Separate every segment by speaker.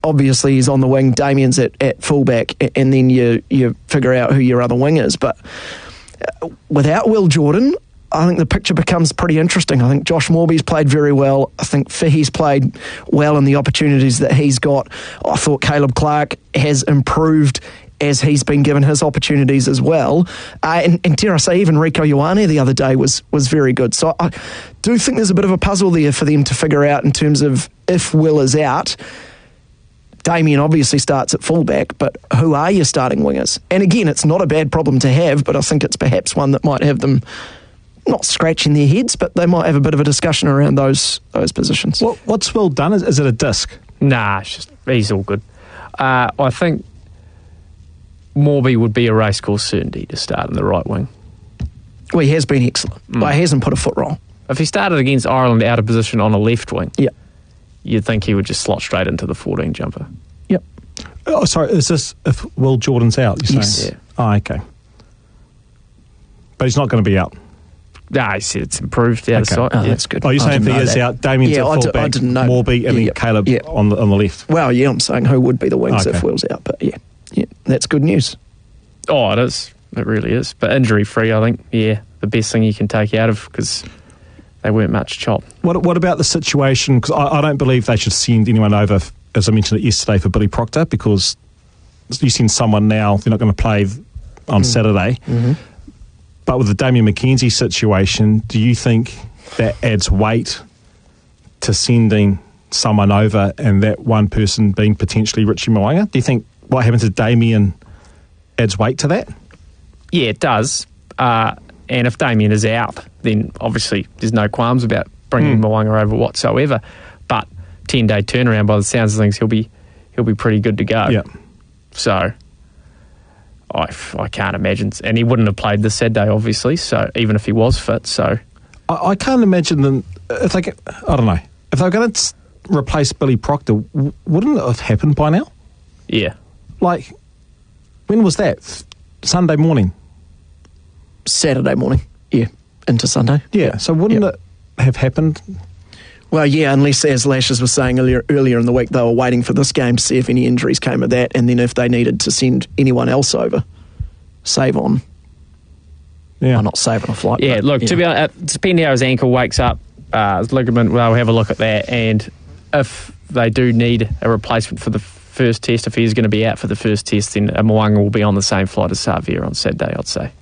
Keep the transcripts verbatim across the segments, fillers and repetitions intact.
Speaker 1: obviously he's on the wing, Damien's at, at fullback, and then you, you figure out who your other wing is. But without Will Jordan, I think the picture becomes pretty interesting. I think Josh Morby's played very well. I think Fihi's played well in the opportunities that he's got. I thought Caleb Clark has improved as he's been given his opportunities as well. Uh, and, and dare I say, even Rieko Ioane the other day was was very good. So I do think there's a bit of a puzzle there for them to figure out in terms of if Will is out. Damien obviously starts at fullback, but who are your starting wingers? And again, it's not a bad problem to have, but I think it's perhaps one that might have them not scratching their heads, but they might have a bit of a discussion around those those positions.
Speaker 2: What, what's Will done? Is, is it a disc?
Speaker 3: Nah, it's just, he's all good. Uh, I think Morby would be a racecourse certainty to start in the right wing.
Speaker 1: Well, he has been excellent. Mm. Well, he hasn't put a foot wrong.
Speaker 3: If he started against Ireland out of position on a left wing,
Speaker 1: yeah,
Speaker 3: you'd think he would just slot straight into the fourteen jumper.
Speaker 1: Yep.
Speaker 2: Oh, sorry, is this if Will Jordan's out, you're
Speaker 1: yes.
Speaker 2: saying? Yeah. Oh, okay. But he's not going to be out.
Speaker 3: Nah, he said it's improved out
Speaker 1: okay.
Speaker 3: of sight.
Speaker 1: Oh,
Speaker 3: yeah.
Speaker 1: that's good.
Speaker 2: Oh, you're saying if he is that. out, Damien's
Speaker 1: yeah,
Speaker 2: at fullback, Morby, and
Speaker 1: yeah,
Speaker 2: then Caleb
Speaker 1: yeah.
Speaker 2: on the on the left.
Speaker 1: Well, yeah, I'm saying who would be the wings
Speaker 2: okay.
Speaker 1: if Will's out, but yeah, yeah, that's good news.
Speaker 3: Oh, it is. It really is. But injury-free, I think, yeah, the best thing you can take out of, because they weren't much chop.
Speaker 2: What What about the situation? Because I, I don't believe they should send anyone over, as I mentioned it yesterday, for Billy Proctor, because you send someone now, they're not going to play on mm. Saturday.
Speaker 1: Mm-hmm.
Speaker 2: But with the Damian McKenzie situation, do you think that adds weight to sending someone over and that one person being potentially Richie Mo'unga? Do you think what happens to Damian adds weight to that?
Speaker 3: Yeah, it does. Uh, and if Damien is out, then obviously there's no qualms about bringing mm. Mo'unga over whatsoever. But ten-day turnaround, by the sounds of things, he'll be he'll be pretty good to go.
Speaker 2: Yeah.
Speaker 3: So I, I can't imagine. And he wouldn't have played this Saturday, obviously, so even if he was fit. So
Speaker 2: I, I can't imagine them, if they, I don't know, if they were going to replace Billy Proctor, wouldn't it have happened by now?
Speaker 3: Yeah.
Speaker 2: Like, when was that? Sunday morning?
Speaker 1: Saturday morning, yeah, into Sunday.
Speaker 2: Yeah, so wouldn't yep. it have happened?
Speaker 1: Well, yeah, unless, as Lashes was saying earlier, earlier in the week, they were waiting for this game to see if any injuries came of that, and then if they needed to send anyone else over, save on.
Speaker 2: Yeah.
Speaker 1: Well, not save on a flight.
Speaker 3: Yeah,
Speaker 1: but,
Speaker 3: look,
Speaker 1: yeah.
Speaker 3: to be honest, depending how his ankle wakes up, uh, his ligament, they'll have a look at that, and if they do need a replacement for the first test, if he's going to be out for the first test, then Mo'unga will be on the same flight as Savia on Saturday, I'd say.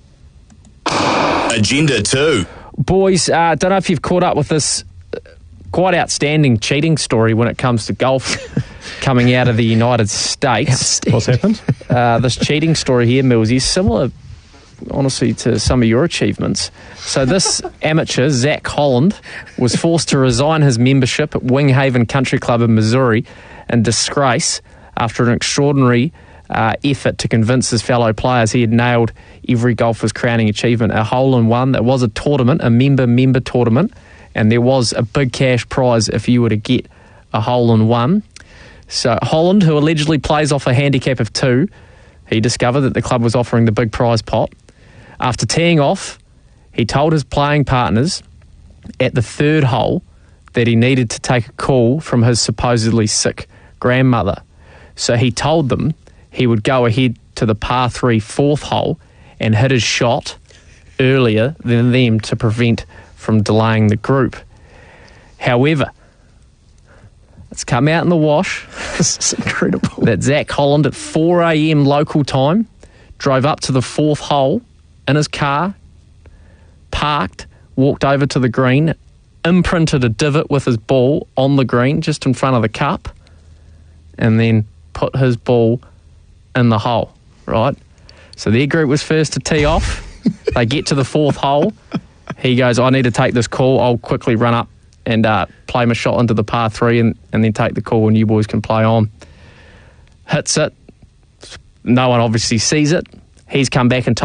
Speaker 4: Agenda two.
Speaker 3: Boys, I uh, don't know if you've caught up with this quite outstanding cheating story when it comes to golf coming out of the United States.
Speaker 2: What's happened?
Speaker 3: Uh, this cheating story here, Mills, is similar, honestly, to some of your achievements. So this amateur, Zach Holland, was forced to resign his membership at Winghaven Country Club in Missouri in disgrace after an extraordinary uh, effort to convince his fellow players he had nailed every golfer's crowning achievement, a hole-in-one. That was a tournament, a member-member tournament, and there was a big cash prize if you were to get a hole-in-one. So Holland, who allegedly plays off a handicap of two, he discovered that the club was offering the big prize pot. After teeing off, he told his playing partners at the third hole that he needed to take a call from his supposedly sick grandmother. So he told them he would go ahead to the par three fourth hole and hit his shot earlier than them to prevent from delaying the group. However, it's come out in the wash.
Speaker 1: This is incredible.
Speaker 3: That Zach Holland at four a.m. local time drove up to the fourth hole in his car, parked, walked over to the green, imprinted a divot with his ball on the green just in front of the cup, and then put his ball in the hole, right? So their group was first to tee off. They get to the fourth hole. He goes, I need to take this call. I'll quickly run up and uh, play my shot into the par three and, and then take the call and you boys can play on. Hits it. No one obviously sees it. He's come back and told